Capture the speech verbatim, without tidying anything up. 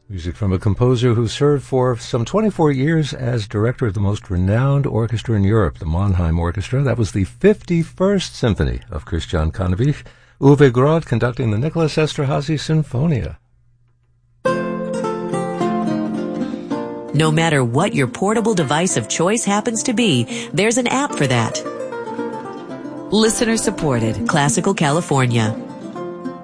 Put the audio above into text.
Music from a composer who served for some twenty-four years as director of the most renowned orchestra in Europe, the Mannheim Orchestra. That was the fifty-first Symphony of Christian Cannavich. Uwe Groth conducting the Nicholas Esterhazy Sinfonia. No matter what your portable device of choice happens to be, there's an app for that. Listener supported, Classical California.